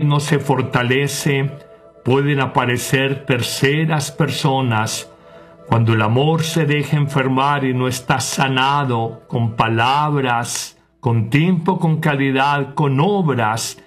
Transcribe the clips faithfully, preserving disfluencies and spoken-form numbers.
no se fortalece, pueden aparecer terceras personas. Cuando el amor se deja enfermar y no está sanado con palabras, con tiempo, con calidad, con obras,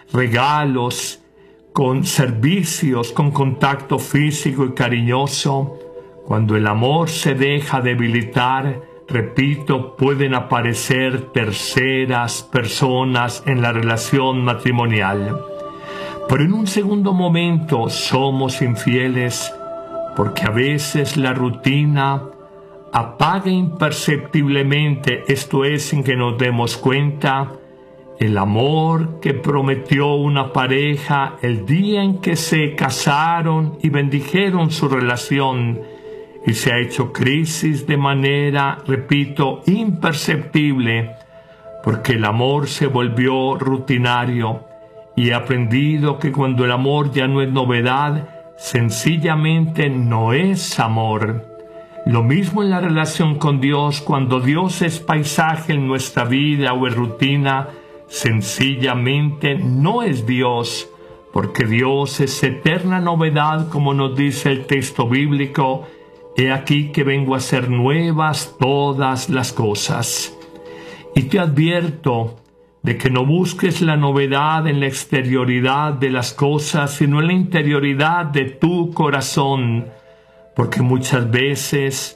regalos, con servicios, con contacto físico y cariñoso, cuando el amor se deja debilitar, repito, pueden aparecer terceras personas en la relación matrimonial. Pero en un segundo momento somos infieles porque a veces la rutina apaga imperceptiblemente, esto es sin que nos demos cuenta, el amor que prometió una pareja el día en que se casaron y bendijeron su relación, y se ha hecho crisis de manera, repito, imperceptible, porque el amor se volvió rutinario, y he aprendido que cuando el amor ya no es novedad, sencillamente no es amor. Lo mismo en la relación con Dios, cuando Dios es paisaje en nuestra vida o es rutina, sencillamente no es Dios, porque Dios es eterna novedad, como nos dice el texto bíblico. He aquí que vengo a hacer nuevas todas las cosas. Y te advierto de que no busques la novedad en la exterioridad de las cosas, sino en la interioridad de tu corazón, porque muchas veces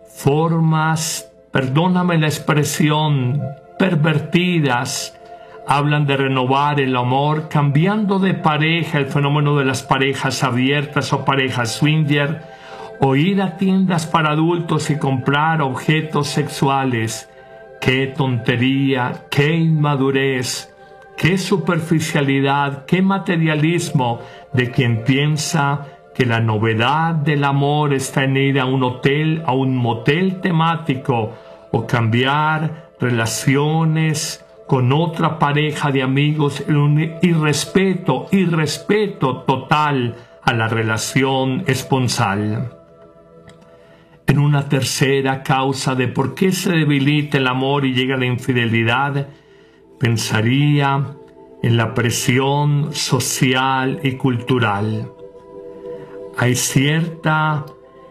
formas, perdóname la expresión, pervertidas, hablan de renovar el amor, cambiando de pareja, el fenómeno de las parejas abiertas o parejas swinger, o ir a tiendas para adultos y comprar objetos sexuales. ¡Qué tontería! ¡Qué inmadurez! ¡Qué superficialidad! ¡Qué materialismo de quien piensa que la novedad del amor está en ir a un hotel, a un motel temático o cambiar relaciones con otra pareja de amigos, un irrespeto, irrespeto total a la relación esponsal. En una tercera causa de por qué se debilita el amor y llega la infidelidad, pensaría en la presión social y cultural. Hay cierta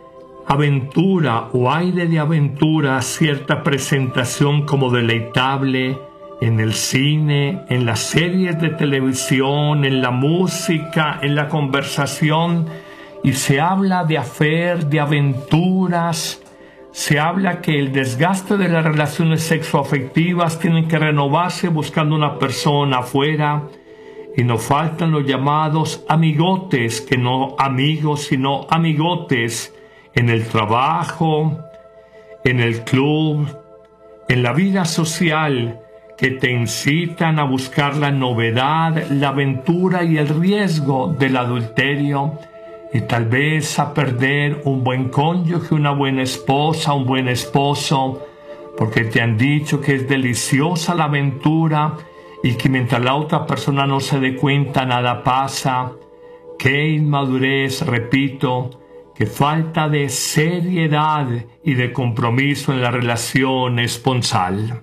aventura o aire de aventura, cierta presentación como deleitable en el cine, en las series de televisión, en la música, en la conversación, y se habla de affair, de aventuras, se habla que el desgaste de las relaciones sexoafectivas tienen que renovarse buscando una persona afuera, y nos faltan los llamados amigotes, que no amigos, sino amigotes, en el trabajo, en el club, en la vida social, que te incitan a buscar la novedad, la aventura y el riesgo del adulterio, y tal vez a perder un buen cónyuge, una buena esposa, un buen esposo, porque te han dicho que es deliciosa la aventura y que mientras la otra persona no se dé cuenta nada pasa. Qué inmadurez, repito, qué falta de seriedad y de compromiso en la relación esponsal.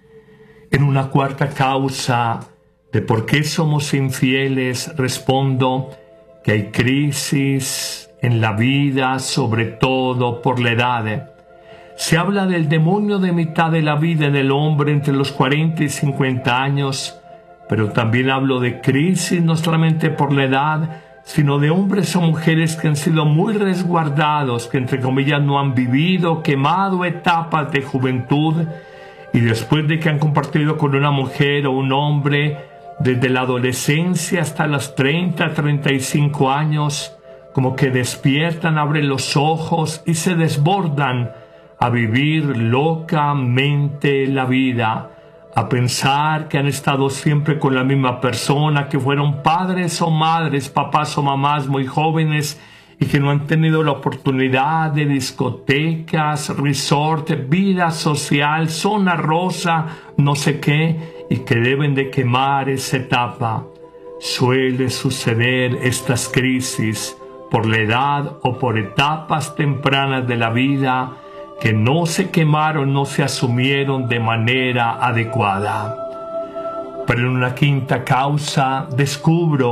En una cuarta causa de por qué somos infieles, respondo que hay crisis en la vida, sobre todo por la edad. Se habla del demonio de mitad de la vida del hombre entre los cuarenta y cincuenta años, pero también hablo de crisis no solamente por la edad, sino de hombres o mujeres que han sido muy resguardados, que entre comillas no han vivido, quemado etapas de juventud, y después de que han compartido con una mujer o un hombre desde la adolescencia hasta los treinta, treinta y cinco años, como que despiertan, abren los ojos y se desbordan a vivir locamente la vida, a pensar que han estado siempre con la misma persona, que fueron padres o madres, papás o mamás muy jóvenes y que no han tenido la oportunidad de discotecas, resort, vida social, zona rosa, no sé qué, y que deben de quemar esa etapa. Suele suceder estas crisis por la edad o por etapas tempranas de la vida que no se quemaron, no se asumieron de manera adecuada. Pero en una quinta causa descubro